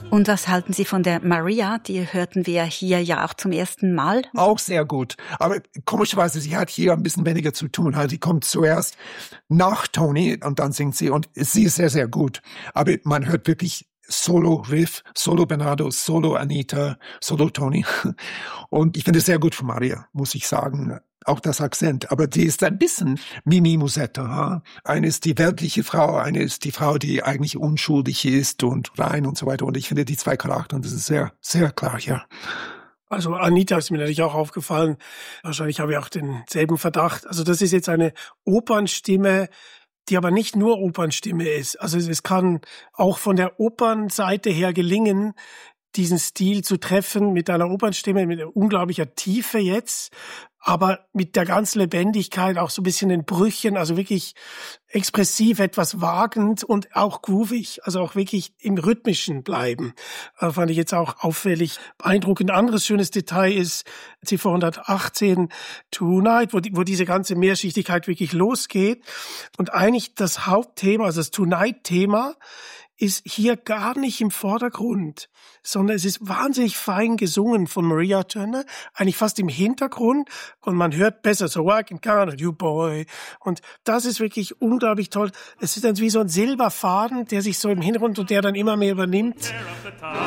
Und was halten Sie von der Maria? Die hörten wir hier ja auch zum ersten Mal. Auch sehr gut. Aber komischerweise, sie hat hier ein bisschen weniger zu tun. Also sie kommt zuerst nach Tony und dann singt sie. Und sie ist sehr, sehr gut. Aber man hört wirklich Solo-Riff, Solo-Bernardo, Solo-Anita, Solo-Tony. Und ich finde es sehr gut von Maria, muss ich sagen. Auch das Akzent. Aber die ist ein bisschen Mimi Musetta. Ha? Eine ist die weltliche Frau, eine ist die Frau, die eigentlich unschuldig ist und rein und so weiter. Und ich finde die zwei Charaktere, das ist sehr, sehr klar, ja. Also Anita ist mir natürlich auch aufgefallen. Wahrscheinlich habe ich auch denselben Verdacht. Also das ist jetzt eine Opernstimme, die aber nicht nur Opernstimme ist. Also es kann auch von der Opernseite her gelingen, diesen Stil zu treffen mit einer Opernstimme, mit unglaublicher Tiefe jetzt, aber mit der ganzen Lebendigkeit, auch so ein bisschen in Brüchen, also wirklich expressiv, etwas wagend und auch groovig, also auch wirklich im Rhythmischen bleiben. Fand ich jetzt auch auffällig beeindruckend. Ein anderes schönes Detail ist Ziffer 118 Tonight, wo diese ganze Mehrschichtigkeit wirklich losgeht. Und eigentlich das Hauptthema, also das Tonight-Thema, ist hier gar nicht im Vordergrund, sondern es ist wahnsinnig fein gesungen von Maria Turner, eigentlich fast im Hintergrund, und man hört besser so I can count on you boy, und das ist wirklich unglaublich toll. Es ist dann wie so ein Silberfaden, der sich so im Hintergrund und der dann immer mehr übernimmt.